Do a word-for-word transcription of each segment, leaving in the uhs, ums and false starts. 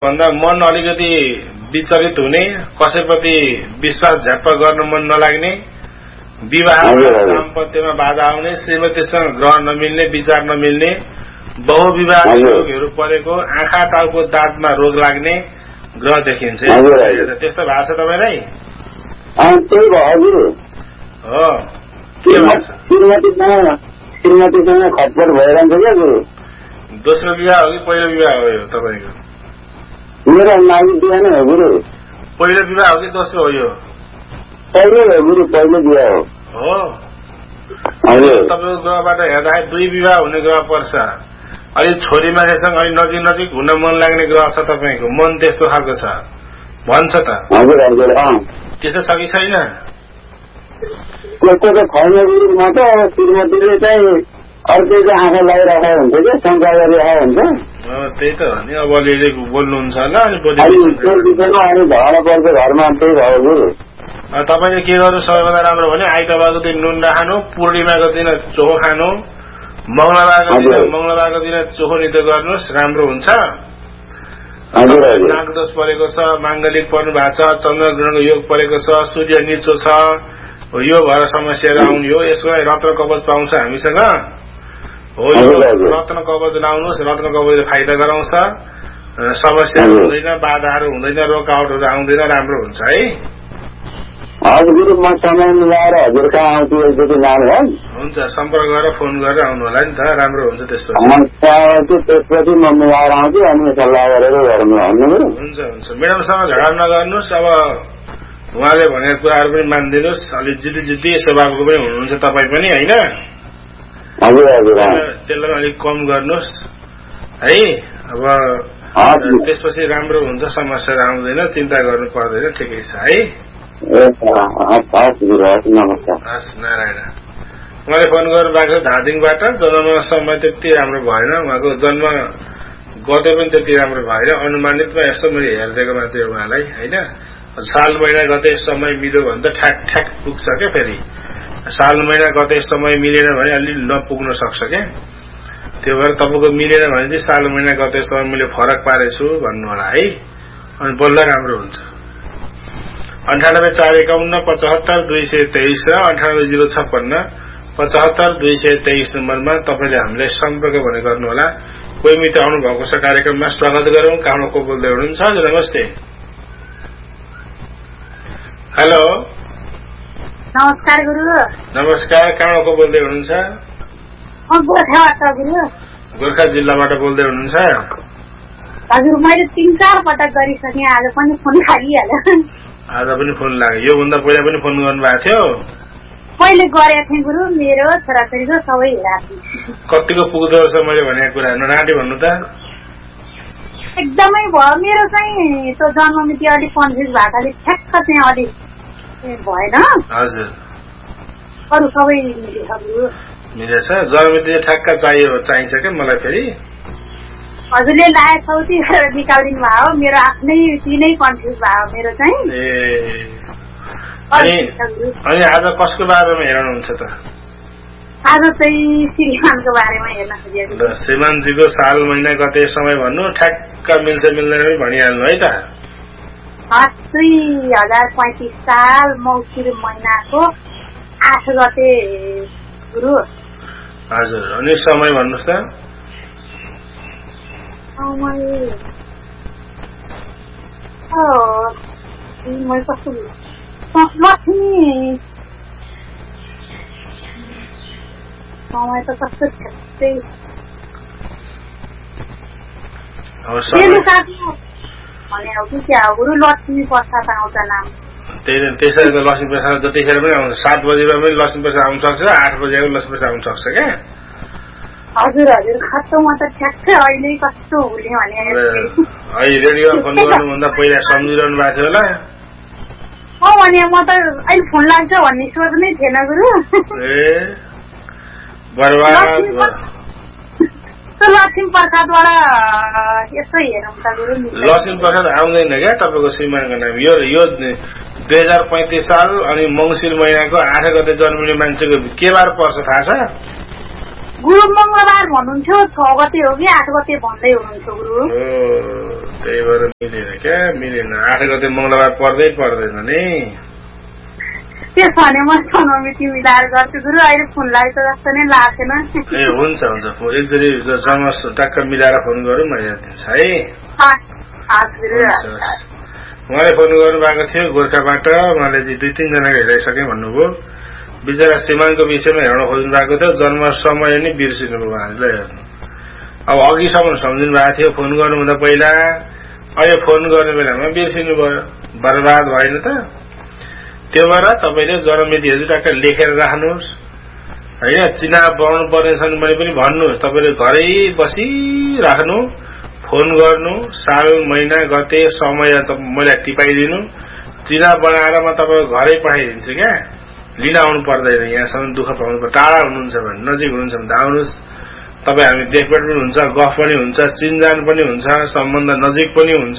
भन्दा मन अलिकति विचलित हुने, कसैप्रति विश्वास झ्याप्प गर्न मन नलाग्ने, विवाहमा दाम्पत्यमा बाधा आउने, श्रीमतीसँग ग्रह नमिल्ने, विचार नमिल्ने, बहुविवाह रोगहरू परेको, आँखा टाउको दाँतमा रोग लाग्ने ग्रह देखिन्छ। त्यस्तो भएको छ तपाईलाई? त्यही भयो हजुर। हो के भन्छ? श्रीमतीसँग खटपट भइरहन्छ क्या गुरु। दोस्रो विवाह हो कि पहिलो विवाह हो यो तपाईँको? मेरो नानी बिहा नै हो गुरु। पहिलो विवाह हो कि दोस्रो हो यो? पहिलो हो गुरु, पहिलो विवाह हो। हो तपाईँको ग्रहबाट हेर्दाखेरि दुई विवाह हुने ग्रह पर्छ। अलिक छोरी मान्छेसँग अलिक नजिक नजिक हुन मन लाग्ने ग्रह छ तपाईँको, मन त्यस्तो खालको छ भन्छ त। हजुर हजुर। त्यस्तो छ कि छैन? त्यस्तो त छैन गुरु। म त श्रीमतीले चाहिँ अर्कैको आँखा लगाइरहेको हुन्छ क्या, शङ्का गरिरहेको हुन्छ। त्यही त हो नि। अब अलिअलि बोल्नुहुन्छ होला अनि झगडा पर्छ घरमा, त्यही भयो गुरु। तपाईँले के गर्नु सबैभन्दा राम्रो भने आइतबारको दिन नुन नखानु, पूर्णिमाको दिन चोखो खानु, मंगलबारको दिन मंगलबारको दिन चोखो नितो गर्नुहोस्, राम्रो हुन्छ। नागदोष परेको छ, माङ्गलिक पर्नु भएको छ, चन्द्रग्रहणको योग परेको छ, सूर्य निचो छ, यो भएर समस्याहरू आउने हो। यसको रत्न कवच पाउँछ हामीसँग हो। यो रत्न कवच लाउनुहोस्, रत्न कवचले फाइदा गराउँछ, समस्याहरू हुँदैन, बाधाहरू हुँदैन, रोकावटहरू आउँदैन, राम्रो हुन्छ है। हजुर गुरु, म समय मिलाएर हजुर कहाँ आउँछु एकचोटि लानु है। हुन्छ, सम्पर्क गरेर फोन गरेर आउनु होला नि त, राम्रो हुन्छ। त्यसपछि त्यसपछि म मिलाएर आउँछु अनि सल्लाह गरेर घरमा आउनु। हुन्छ हुन्छ। म्याडमसँग झगडा नगर्नुहोस्, अब उहाँले भनेको कुराहरू पनि मानिदिनुहोस्, अलिक जिद्दी जिद्दी स्वभावको पनि हुनुहुन्छ तपाईँ पनि होइन। हजुर हजुर। त्यसलाई अलिक कम गर्नुहोस् है। अब त्यसपछि राम्रो हुन्छ, समस्याहरू आउँदैन, चिन्ता गर्नु पर्दैन, ठिकै छ है। हस् नारायण। उहाँले फोन गर्नु भएको धादिङबाट, जन्म समय त्यति राम्रो भएन, उहाँको जन्म गते पनि त्यति राम्रो भएन, अनुमानितमा यसो मैले हेरिदिएको मात्रै उहाँलाई होइन। साल महिना गते समय मिल्यो भने त ठ्याक ठ्याक पुग्छ क्या, फेरि साल महिना गते समय मिलेन भने अलि नपुग्न सक्छ क्या। त्यो भएर तपाईँको मिलेन भने चाहिँ साल महिना गते समय मैले फरक पारेछु भन्नु होला है, अनि बल्ल राम्रो हुन्छ। अन्ठानब्बे चार एकाउन्न पचहत्तर दुई सय तेइस र अन्ठानब्बे जिरो छप्पन्न पचहत्तर दुई सय तेइस नम्बरमा तपाईँले हामीलाई सम्पर्क भने गर्नुहोला। कोही मित्र आउनु भएको छ कार्यक्रममा, स्वागत गरौँ। कहाँ को बोल्दै हुनुहुन्छ? हजुर नमस्ते। हेलो नमस्कार गुरु। नमस्कार, कहाँ को बोल्दै हुनुहुन्छ? गोर्खा जिल्लाबाट बोल्दै हुनुहुन्छ? हजुर, मैले तीन चार पटक गरिसकेँ, आज पनि फोन खालिहाल्यो। आज पनि फोन लाग्यो? योभन्दा पहिला पनि फोन गर्नु भएको थियो? पहिले गरेको थिएँ गुरु, मेरो छोराछोरीको सबै राति। कतिको पुग्दो रहेछ मैले भनेको कुरा नराटे भन्नु त? एकदमै भयो। मेरो चाहिँ त्यो जन्ममिति अलिक कन्फ्युज भएकोले ठ्याक्क चाहिँ अलिक भएन। हजुर, अरू सबै मिलेछ गुरु। मिलेछ? जन्ममिति ठ्याक्क चाहियो चाहिन्छ क्या मलाई फेरि। हजुरले लाए चौथी निकालिदिनु भयो, मेरो आफ्नै तिनै कन्फ्युज भयो मेरो चाहिँ। ए अनि अनि आज कसको बारेमा हेर्नुहुन्छ त? आज चाहिँ श्रीमानको बारेमा हेर्न खोजेको। श्रीमानजीको साल महिना गते समय भन्नु, ठ्याक्क मिल्छ मिल्दैन पनि भनिहाल्नु है त। दुई हजार पैँतिस साल मौसिर महिनाको आठ गते गुरु। हजुर, अनि समय भन्नुहोस् त। मैले कस्तो लक्ष्मी समय त कस्तो ठ्याक्कै भने हो कि क्या हो गुरु? लक्ष्मी प्रसाद आउँछ नाम। त्यही त्यसरी त लक्ष्मी प्रसाद जतिखेर पनि आउँछ। सात बजीमा पनि लक्ष्मी प्रसाद आउन सक्छ, आठ बजीमा पनि लक्ष्मी प्रसाद आउन सक्छ क्या। हजुर हजुर, खत्तो म त ठ्याक्कै अहिले कस्तो हुने भने अहिले रेडियोमा फोन गर्नुभन्दा पहिला सम्झिरहनु भएको थियो होला। हो भने म त अहिले फोन लाग्छ भन्ने सोच्नै थिएन गुरु। ए बर्बाद लक्ष्मी प्रसादबाट यसो हेरौँ त गुरु। लक्ष्मी प्रसाद आउँदैन क्या तपाईँको श्रीमानको नाम। यो यो दुई हजार पैँतिस साल अनि मङ्सिर महिनाको आठ गते जन्मिने मान्छेको के बार पर्छ थाहा छ? गुरु मङ्गलबार भन्नुहुन्थ्यो छ गते हो कि आठ गते भन्दै हुनुहुन्थ्यो गुरु। त्यही भएर मिलेन क्या, मिलेन। आठ गते मङ्गलबार पर्दै पर्दैन नि। त्यसो भने म समयमिति मिलाएर गर्छु गुरु, अहिले फोन लाग्छ जस्तो नै लाग्दैन। ए हुन्छ हुन्छ, एकचोटि जम्मा टक्क मिलाएर फोन गरौँ, म हेरिदिन्छु है। उहाँले फोन गर्नु भएको थियो गोर्खाबाट, उहाँले दुई तिनजनाको हेराइसकेँ भन्नुभयो। बिचरा श्रीमानको विषयमा हेर्न खोज्नु भएको थियो, जन्म समय नै बिर्सिनु भयो उहाँले हेर्नु। अब अघिसम्म सम्झिनु भएको थियो फोन गर्नुभन्दा पहिला, अहिले फोन गर्ने बेलामा बिर्सिनु भयो, बर्बाद भएन त। त्यो भएर तपाईँले जन्ममितिहरू टक्क लेखेर राख्नुहोस् होइन। चिनाव बनाउनु पर्ने छन् भने पनि भन्नुहोस्, तपाईँले घरै बसिराख्नु, फोन गर्नु, साल महिना गते समय मलाई टिपाइदिनु, चिनाव बनाएर म तपाईँको घरै पठाइदिन्छु क्या। लिन आउनु पर्दैन, यहाँसम्म दुःख पाउनु पर्छ। टाढा हुनुहुन्छ भने, नजिक हुनुहुन्छ भने आउनुहोस्, तपाईँ हामी देखभेट पनि हुन्छ, गफ पनि हुन्छ, चिनजान पनि हुन्छ, सम्बन्ध नजिक पनि हुन्छ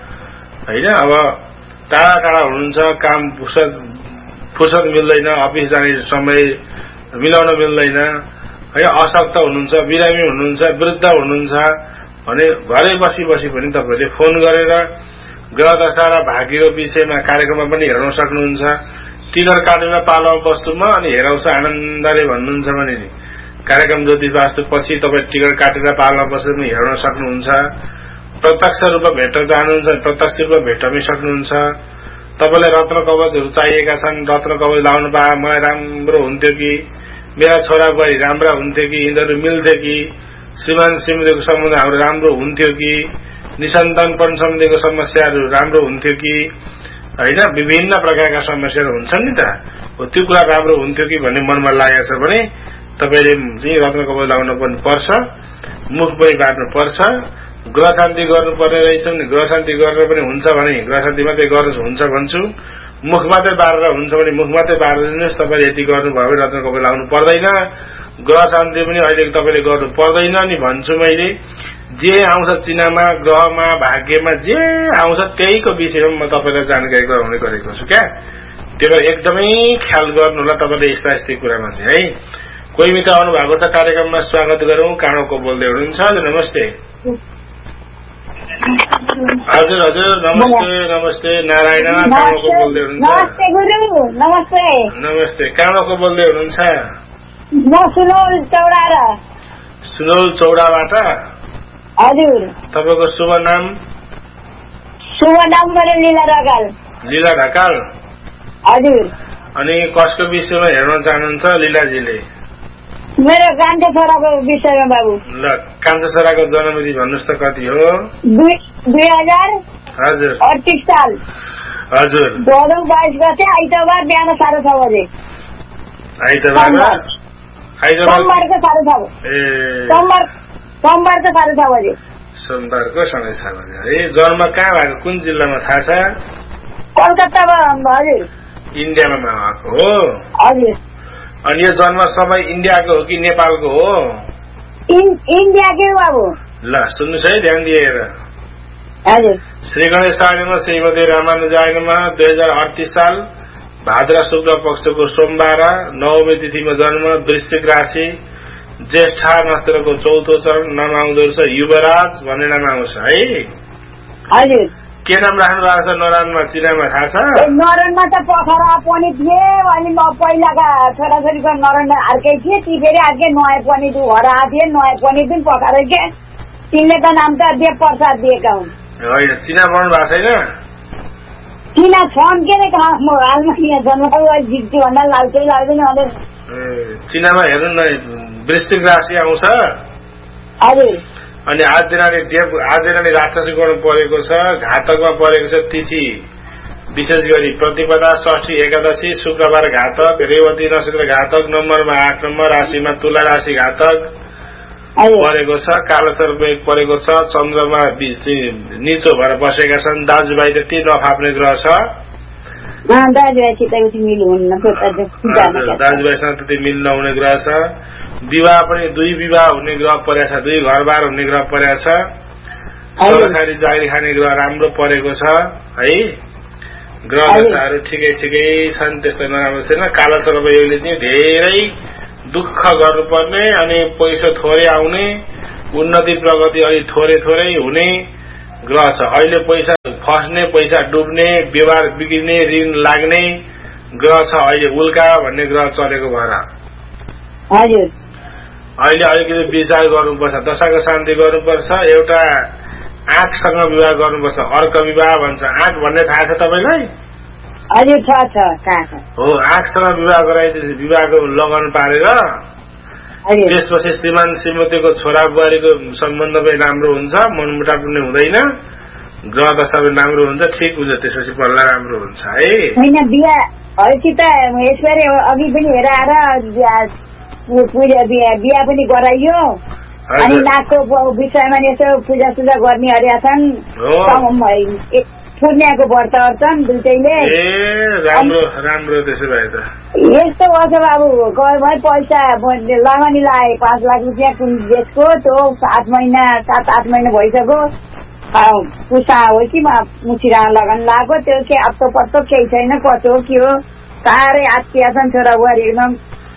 होइन। अब टाढा टाढा हुनुहुन्छ, काम फुर्सद फुर्सद मिल्दैन, अफिस जाने समय मिलाउन मिल्दैन है, अशक्त हुनुहुन्छ, बिरामी हुनुहुन्छ, वृद्ध हुनुहुन्छ भने घरै बसी बसी पनि तपाईँले फोन गरेर ग्रह दशा र भाग्यको विषयमा कार्यक्रममा पनि हेर्न सक्नुहुन्छ। टिकट काटेर पालामा वस्तुमा अनि हेराउँछ आनन्दले भन्नुहुन्छ भने नि कार्यक्रम ज्योतिष वास्तु पछि तपाईँ टिकट काटेर पालामा बसेर पनि हेर्न सक्नुहुन्छ। प्रत्यक्ष रूपमा भेट्न चाहनुहुन्छ प्रत्यक्ष रूपमा भेट्न पनि सक्नुहुन्छ। तपाईँलाई रत्न कवचहरू चाहिएका छन्, रत्न कवच लाउनु पाए मलाई राम्रो हुन्थ्यो कि, मेरा छोरा बुहारी राम्रा हुन्थ्यो कि, यिनीहरू मिल्थ्यो कि, श्रीमान श्रीमतीको सम्बन्ध हाम्रो राम्रो हुन्थ्यो कि, निसन्तानपन सम्बन्धीको समस्याहरू राम्रो हुन्थ्यो कि होइन, विभिन्न प्रकारका समस्याहरू हुन्छन् नि त, त्यो कुरा राम्रो हुन्थ्यो कि भन्ने मनमा लागेको छ भने तपाईँले चाहिँ रत्न कवच लाउनु पनि पर्छ, मुख पनि बाट्नु पर्छ। ग्रह शान्ति गर्नुपर्ने रहेछ भने ग्रह शान्ति गरेर पनि हुन्छ भने ग्रह शान्ति मात्रै गर्नु हुन्छ भन्छु। मुख मात्रै बारेर हुन्छ भने मुख मात्रै बारेर दिनुहोस्। तपाईँले यति गर्नुभयो भने रत्न कवच लाउनु पर्दैन। ग्रह शान्ति पनि अहिले तपाईँले गर्नु पर्दैन नि भन्छु मैले। जे आउँछ चिनामा, ग्रहमा, भाग्यमा जे आउँछ त्यहीको विषयमा म तपाईँलाई जानकारी गराउने गरेको छु क्या। त्यो भएर एकदमै ख्याल गर्नु होला तपाईँले यस्ता यस्तै कुरामा चाहिँ है। कोही मित्र आउनु भएको छ, कार्यक्रममा स्वागत गरौँ। काँडोको बोल्दै हुनुहुन्छ, हजुर नमस्ते। हजुर हजुर नमस्ते नमस्ते। नारायण काँडोको बोल्दै हुनुहुन्छ। नमस्ते गुरु। नमस्ते नमस्ते। काँडोको बोल्दै हुनुहुन्छ। म सुनौल चौडा। सुनौल चौडाबाट। हजुर। तपाईँको शुभ नाम? शुभ नाम मेरो लीला ढकाल। लीला ढकाल। हजुर। अनि कसको विषयमा हेर्न चाहनुहुन्छ लीलाजीले? मेरो कान्छा छोराको विषयमा बाबु। ल, कान्छा छोराको जन्ममिति भन्नुहोस् त कति हो? दुई हजार हजुर अडतिस साल। हजुर। भदौ बाइस गते आइतबार बिहान साढे छ बजे। आइतबार आइतबार सोमबारको साढे छ बजे। ए सोमबार सोमबारको साढे छ बजे। सोमबारको साढे छ बजे है। जन्म कहाँ भएको, कुन जिल्लामा थाहा छ? कलकत्तामा। हजुर। इन्डियामा भएको हो? हजुर। अनि यो जन्म समय इन्डियाको हो कि नेपालको हो? इन्डियाकै बाबु। ल सुन्नुहोस् है ध्यान दिएर। हजुर। श्री गणेशायनमा श्रीमती रामानुजाय नमः। दुई हजार अडतिस साल भाद्र शुक्ल पक्षको सोमबार नवमी तिथिमा जन्म, वृश्चिक राशि, ज्येष्ठा नक्षत्रको चौथो चरण। नाम आउँदो रहेछ युवराज भन्ने नाम आउँछ है। हजुर। के नाम राख्नु भएको छ नरायणमा, चिनामा थाहा छ? नरायणमा त पोखरा पनि थिए, अनि म पहिलाका छोराछोरीको नरायण अर्कै थिए, ती फेरि अर्कै नयाँ पनि घर आएको थिए, नयाँ पनि पनि पोखरै के। तिनले त नाम त देव प्रसाद दिएका हुन्। होइन, चिना बनाउनु भएको छैन? चिना छन् के रे, कहाँ म हालमा यहाँ जन्म जित्छु भन्दा लाग्छै लाग्दैन भनेर। चिनामा हेर्नु न, वृश्चिक राशि आउँछ। हजुर। अनि आदिनाले देव आदिनाले राक्षसी गर्न परेको छ, घातकमा परेको छ तिथि, विशेष गरी प्रतिपदा, षष्ठी, एकादशी, शुक्रबार घातक, रेवती नक्षत्र घातक, नम्बरमा आठ नम्बर, राशिमा तुला राशि घातक परेको छ, कालो सर्प परेको छ, चन्द्रमा निचो भएर बसेका छन्। दाजुभाइ त्यति नफाप्ने ग्रह छ। दाजुभाइसँग त्यति मिल नहुने ग्रह छ। विवाह पनि दुई विवाह हुने ग्रह परेको छ, दुई घरबार हुने ग्रह परेको छ। सरकारी जागिर खाने ग्रह राम्रो परेको छ है। ग्रह दशाहरू ठिकै ठिकै छन्, त्यस्तो नराम्रो छैन। कालो सर्प योगले चाहिँ धेरै दुःख गर्नुपर्ने अनि पैसा थोरै आउने उन्नति प्रगति अलि थोरै थोरै हुने ग्रह छ। अहिले पैसा फस्ने पैसा डुब्ने व्यवहार बिग्रिने ऋण लाग्ने ग्रह छ। अहिले उल्का भन्ने ग्रह चलेको भएर हजुर अहिले अलिकति विचार गर्नुपर्छ, दशाको शान्ति गर्नुपर्छ। एउटा आँखसँग विवाह गर्नुपर्छ, अर्क विवाह भन्छ। आँख भन्ने थाहा छ तपाईलाई? हजुर छ छ थाहा छ। हो, आँखसँग विवाह गराइदिएपछि विवाहको लगन पारेर त्यसपछि श्रीमान श्रीमतीको छोरा बुहारीको सम्बन्ध पनि राम्रो हुन्छ, मनमुटाव पनि हुँदैन, ग्रह दशा पनि राम्रो हुन्छ, ठिक हुन्छ। त्यसपछि पल्ला राम्रो हुन्छ है। होइन बिहा हरेसित यसरी अघि पनि हेराएर पूजा बिहा पनि गराइयो अनि नाकको विषयमा यसो पूजा सुजा गर्ने हरिया छन्, पूर्णियाको व्रत गर्छन् दुइटैले। राम्रो राम्रो त्यसो भए त यस्तो गर्छ बाबु। गए पैसा लगानी लाए पाँच लाख रुपियाँ कुन देशको, त्यो सात महिना सात आठ महिना भइसक्यो, पुसा हो कि मुछिरा लगान लगाएको, त्यो के अत्तो पत्तो केही छैन, कस्तो हो के हो, साह्रै आत्तिया छन् छोरा बुहारी एकदम।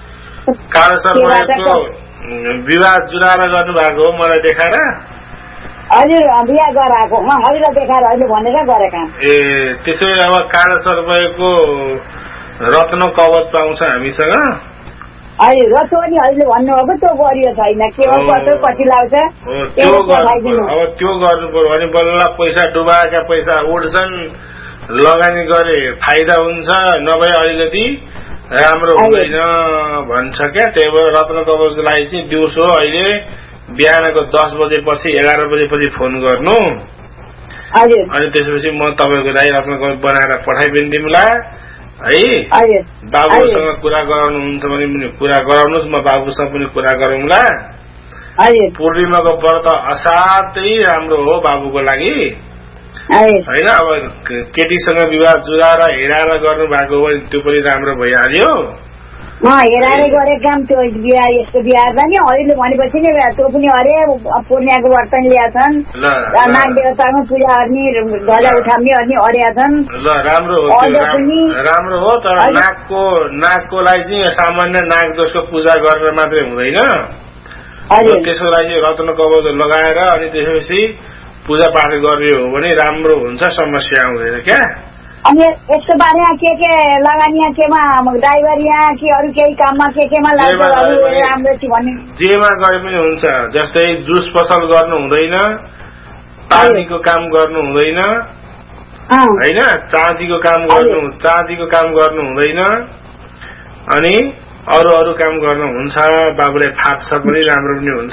विवाह जुराएर गर्नु भएको हो मलाई देखाएर? हजुर बिहा गराएको हजुरलाई देखाएर अहिले भनेर गरेका। ए त्यसो अब कालो सर्पको रत्न कवच पाउँछ हामीसँग? हजुर रत्न नि अहिले भन्नुभएको त्यो गरियो छैन, के हो कस्तो कति लाग्छ अब त्यो गर्नु पर्यो भने बल्ल पैसा डुबाएका पैसा उठ्छन्, लगानी गरे फाइदा हुन्छ, नभए अलिकति राम्रो हुँदैन भन्छ क्या। त्यही भएर रत्न कवचलाई चाहिँ दिउँसो अहिले बिहानको दस बजेपछि एघार बजेपछि फोन गर्नु, अनि त्यसपछि म तपाईँको लागि रत्न कवच बनाएर पठाइदिउँला है। बाबुसँग कुरा गराउनुहुन्छ भने पनि कुरा गराउनुहोस्, म बाबुसँग पनि कुरा गरौँला। पूर्णिमाको व्रत असाध्यै राम्रो हो बाबुको लागि होइन। अब केटीसँग विवाह जुराएर हेराएर गर्नु भएको हो भने त्यो पनि राम्रो भइहाल्यो। हेराएर गरेको काम त्यो बिहा यस्तो बिहारमा नि अहिले भनेपछि नि त्यो पनि अरे पूर्णियाको व्रत ल्याएका छन्, नाग देवताको पूजा गर्ने ध्वजा उठाउने अनि अरेका छन्। ल राम्रो हो, राम्रो हो। तर नागको नागको लागि चाहिँ सामान्य नाग दोषको पूजा गरेर मात्रै हुँदैन, त्यसको लागि चाहिँ रत्न कवच लगाएर अनि त्यसपछि पूजा पाठ गर्ने हो भने राम्रो हुन्छ, समस्या आउँदैन क्या। अनि यसको बारेमा के के लगानी केमा ड्राइभर यहाँ कि अरू केही काममा के केमा लाग्छ राम्रो छ भने जेमा गए पनि हुन्छ। जस्तै जुस पसल गर्नु हुँदैन, पानीको काम गर्नु हुँदैन होइन, चाँदीको काम गर्नु चाँदीको काम गर्नु हुँदैन, अनि अरू अरू काम गर्नु हुन्छ। बाबुलाई फाप्छ पनि राम्रो पनि हुन्छ।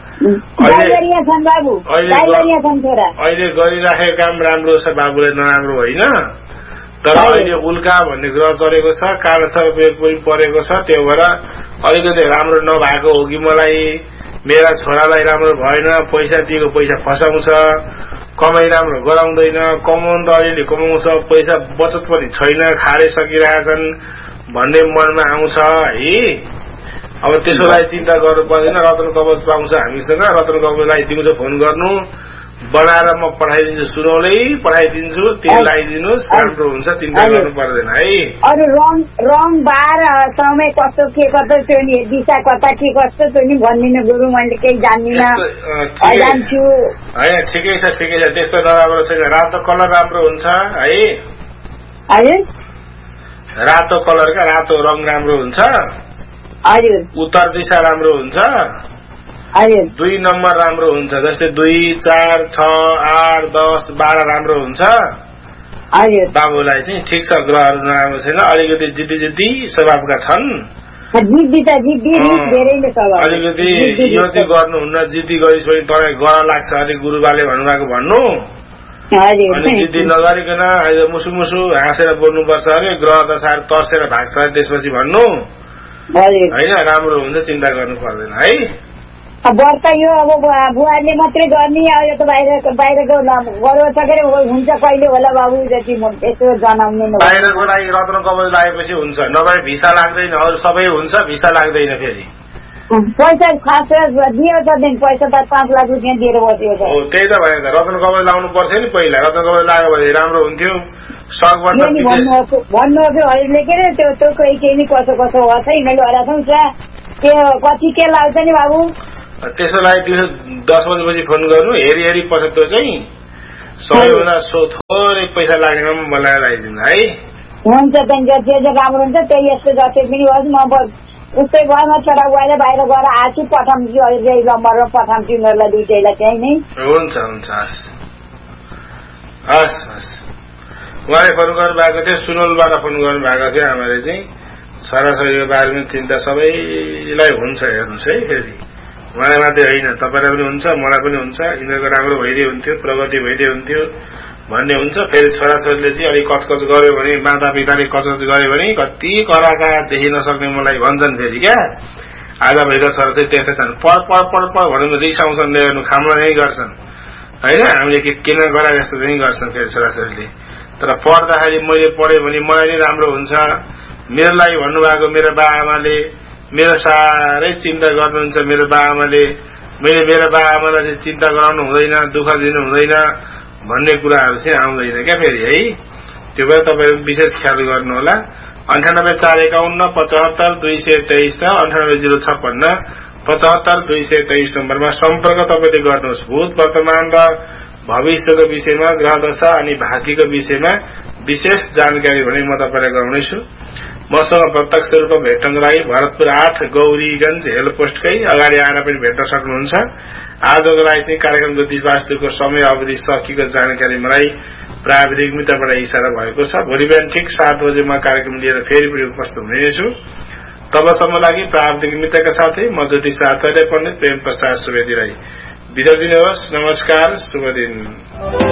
अहिले गरिराखेको काम राम्रो छ, बाबुलाई नराम्रो होइन। तर अहिले उल्का भन्ने ग्रह चलेको छ, कालो सर्प पनि परेको छ, त्यो भएर अलिकति राम्रो नभएको हो कि मलाई मेरा छोरालाई राम्रो भएन, पैसा दिएको पैसा फसाउँछ, कमाई राम्रो गराउँदैन, कमाउनु त अलिअलि कमाउँछ, पैसा बचत पनि छैन, खारै सकिरहेछन् भन्ने मनमा आउँछ है। अब त्यसको लागि चिन्ता गर्नु पर्दैन, रत्न कवच पाउँछ हामीसँग। रत्न कवचलाई दिउँसो फोन गर्नु, बनाएर म पठाइदिन्छु, सुनौलै पठाइदिन्छु, तेल लगाइदिनुहोस्, राम्रो हुन्छ, चिन्ता गर्नु पर्दैन है। अरू रङ रङ बार समय कस्तो के कस्तो त्यो नि दिशा कता के कस्तो त्यो नि भनिदिनु गुरु, मैले केही जान्दिनँ जान्छु होइन। ठिकै छ ठिकै छ, त्यस्तो नराम्रो छैन। रातो कलर राम्रो हुन्छ है। हजुर रातो कलरका रातो रङ राम्रो हुन्छ। हजुर उत्तर दिशा राम्रो हुन्छ। हजुर दुई नम्बर राम्रो हुन्छ, जस्तै दुई चार छ आठ दस बाह्र राम्रो हुन्छ। हजुर बाबुलाई चाहिँ ठिक छ, ग्रहहरू नराम्रो छैन, अलिकति जिद्दी जिद्दी स्वभावका छन्, अलिकति यो चाहिँ गर्नुहुन्न, जिद्दी गरिस् भने तपाईँ गर लाग्छ अलिक गुरुबाले भन्नुभएको भन्नु, अनि जिद्दी नगरिकन अहिले मुसु मुसु हाँसेर बोल्नुपर्छ अरे, ग्रह दशाहरू तर्सेर भाग्छ त्यसपछि भन्नु होइन, राम्रो हुन्छ, चिन्ता गर्नु पर्दैन है। व्रत यो अब बुहारले मात्रै गर्ने, यो त बाहिर बाहिरको गरौ सकेर हुन्छ कहिले होला बाबु, जति यसो जनाउने बाहिरको लागि रत्न कवच लागेपछि हुन्छ, नभए भिसा लाग्दैन, अरू सबै हुन्छ, भिसा लाग्दैन। फेरि पैसा खास दियो त पैसा त पाँच लाख रुपियाँ दिएर बस्यो त, त्यही त भयो त। रत्न कवच लाउनु पर्थ्यो नि पहिला, रत्न कवच लाग्यो भने राम्रो हुन्थ्यो। भन्नु हजुरले के अरे त्यो त्यो केही केही कसो कसो छ मैले हराउँछ के कति के लाग्छ नि बाबु? त्यसको लागि दिउँसो दस बजेपछि फोन गर्नु, हेरी हेरी पछतो चाहिँ सबैभन्दा थोरै पैसा लागेमा मलाई लगाइदिनु है। हुन्छ त्यहाँदेखि जे जे राम्रो हुन्छ त्यही यस्तो जति पनि होस्। म उस्तै घरमा छोरा गएर बाहिर गएर आछु, पठाउँछु अहिले नम्बरमा पठाउँछु तिमीहरूलाई दुइटैलाई त्यही नै। हुन्छ हुन्छ हस् हस् हस्। उहाँले फोन गर्नु भएको थियो, सुनौलबाट फोन गर्नु भएको थियो आमाले चाहिँ। छोराछोरीको बारेमा चिन्ता सबैलाई हुन्छ, हेर्नुहोस् है। फेरि उहाँलाई मात्रै होइन, तपाईँलाई पनि हुन्छ, मलाई पनि हुन्छ। यिनीहरूको राम्रो भइदिए हुन्थ्यो, प्रगति भइदिए हुन्थ्यो भन्ने हुन्छ। फेरि छोराछोरीले चाहिँ अलिक कचकच गर्यो भने, माता पिताले कचकच गर्यो भने कति कराका देखिन सक्ने मलाई भन्छन् फेरि क्या। आज भएका छोराछोरी त्यस्तै छन्, पढ पढ पढ पढ भनेर रिसाउँछन्, ल्याउनु खामला नै गर्छन् होइन। हामीले के किन गरा जस्तो चाहिँ गर्छन् फेरि छोराछोरीले। तर पढ्दाखेरि मैले पढेँ भने मलाई नै राम्रो हुन्छ। मेरो लागि भन्नुभएको मेरो बा आमाले, मेरो साह्रै चिन्ता गर्नुहुन्छ मेरो बा आमाले। मैले मेरो बा आमालाई चाहिँ चिन्ता गराउनु हुँदैन, दुःख दिनु हुँदैन भन्ने कुराहरू चाहिँ आउँदैन क्या फेरि है। त्यो भएर तपाईँहरू विशेष ख्याल गर्नु होला। अन्ठानब्बे चार एकाउन्न पचहत्तर दुई सय तेइस र अन्ठानब्बे जिरो छप्पन्न पचहत्तर दुई सय तेइस नम्बरमा सम्पर्क तपाईँले गर्नुहोस्। भूत वर्तमान र भविष्यको विषयमा, ग्रह दशा अनि भाग्यको विषयमा विशेष जानकारी भने म तपाईँलाई गराउनेछु। मसँग प्रत्यक्ष रूपमा भेट्नको लागि भरतपुर आठ गौरीगंज हेलपोस्टकै अगाडि आएर पनि भेट्न सक्नुहुन्छ। आजको लागि चाहिँ कार्यक्रम ज्योतिष वास्तुको समय अवधि सकिएको जानकारी मलाई प्राविधिक मित्रबाट इसारा भएको छ। भोलि बिहान ठिक सात बजे म कार्यक्रम लिएर फेरि पनि उपस्थित हुनेछु। तबसम्म लागि प्राविधिक मित्रका साथै म ज्योतिष आचार्य पण्डित प्रेम प्रसाद सुवेदी राई बिदा दिनुहोस्। नमस्कार, शुभ दिन।